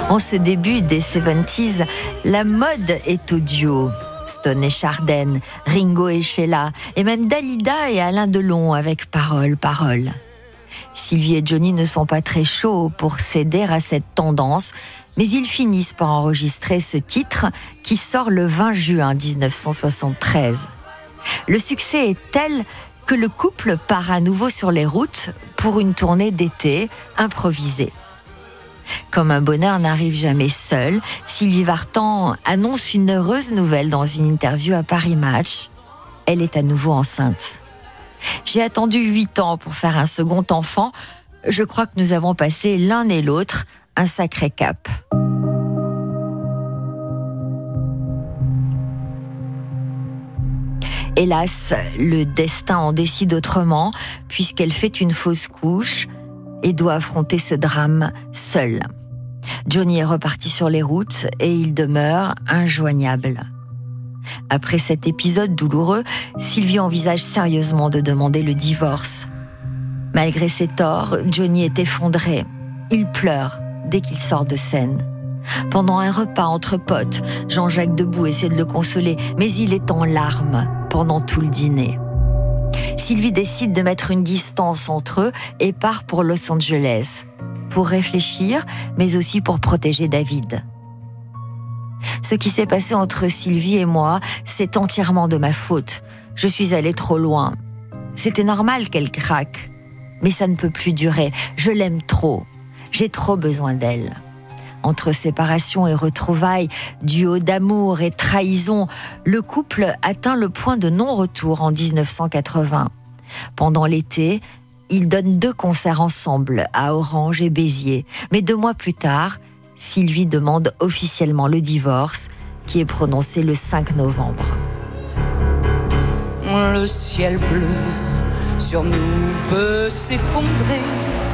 En ce début des 70s, la mode est au duo. Stone et Chardin, Ringo et Sheila, et même Dalida et Alain Delon avec Parole, Parole. Sylvie et Johnny ne sont pas très chauds pour céder à cette tendance, mais ils finissent par enregistrer ce titre qui sort le 20 juin 1973. Le succès est tel que le couple part à nouveau sur les routes pour une tournée d'été improvisée. Comme un bonheur n'arrive jamais seul, Sylvie Vartan annonce une heureuse nouvelle dans une interview à Paris Match. Elle est à nouveau enceinte. J'ai attendu 8 ans pour faire un second enfant. Je crois que nous avons passé l'un et l'autre un sacré cap. Hélas, le destin en décide autrement, puisqu'elle fait une fausse couche et doit affronter ce drame seule. Johnny est reparti sur les routes et il demeure injoignable. Après cet épisode douloureux, Sylvie envisage sérieusement de demander le divorce. Malgré ses torts, Johnny est effondré. Il pleure dès qu'il sort de scène. Pendant un repas entre potes, Jean-Jacques Debout essaie de le consoler, mais il est en larmes pendant tout le dîner. Sylvie décide de mettre une distance entre eux et part pour Los Angeles, pour réfléchir, mais aussi pour protéger David. Ce qui s'est passé entre Sylvie et moi, c'est entièrement de ma faute. Je suis allée trop loin. C'était normal qu'elle craque, mais ça ne peut plus durer. Je l'aime trop. J'ai trop besoin d'elle. Entre séparation et retrouvailles, duo d'amour et trahison, le couple atteint le point de non-retour en 1980. Pendant l'été, ils donnent 2 concerts ensemble à Orange et Béziers. Mais 2 mois plus tard, Sylvie demande officiellement le divorce, qui est prononcé le 5 novembre. Le ciel bleu sur nous peut s'effondrer.